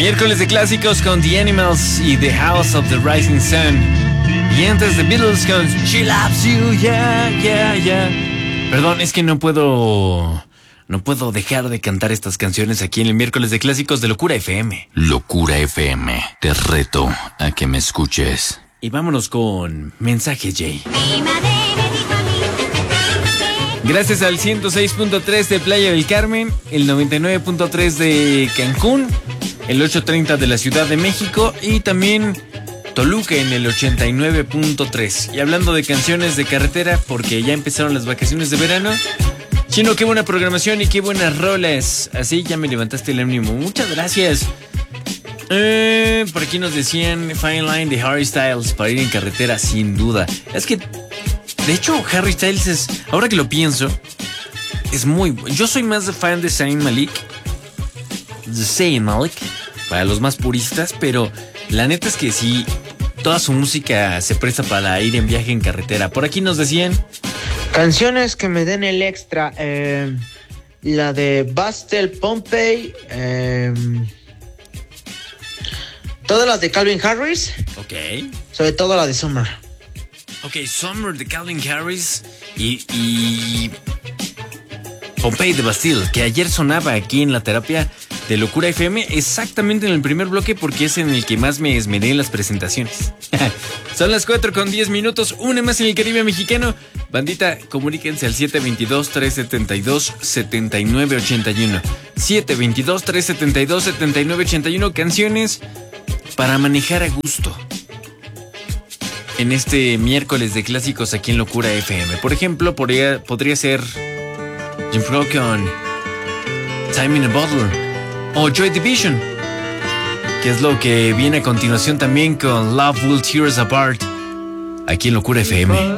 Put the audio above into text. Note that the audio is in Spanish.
Miércoles de clásicos con The Animals y The House of the Rising Sun. Y antes The Beatles con She Loves You, yeah, yeah, yeah. Perdón, es que no puedo dejar de cantar estas canciones aquí en el Miércoles de Clásicos de Locura FM. Locura FM, te reto a que me escuches. Y vámonos con Mensaje Jay. Gracias al 106.3 de Playa del Carmen, el 99.3 de Cancún, el 830 de la Ciudad de México y también Toluca en el 89.3. Y hablando de canciones de carretera, porque ya empezaron las vacaciones de verano. Chino, qué buena programación y qué buenas rolas. Así ya me levantaste el ánimo. Muchas gracias. Por aquí nos decían Fine Line de Harry Styles para ir en carretera, sin duda. Es que, de hecho, Harry Styles es, ahora que lo pienso, es muy... Yo soy más de fan de Zayn Malik, para los más puristas, pero la neta es que sí, toda su música se presta para ir en viaje en carretera. Por aquí nos decían... Canciones que me den el extra, la de Bastel Pompey, todas las de Calvin Harris. Ok. Sobre todo la de Summer. Ok, Summer de Calvin Harris y Pompey de Bastille, que ayer sonaba aquí en la terapia de Locura FM, exactamente en el primer bloque, porque es en el que más me esmeré en las presentaciones. Son las 4:10, una más en el Caribe mexicano. Bandita, comuníquense al 722-372-7981. 722-372-7981. Canciones para manejar a gusto en este miércoles de clásicos aquí en Locura FM. Por ejemplo, podría ser Jim Crow con Time in a Bottle o Joy Division, que es lo que viene a continuación también con Love Will Tear Us Apart aquí en Locura FM.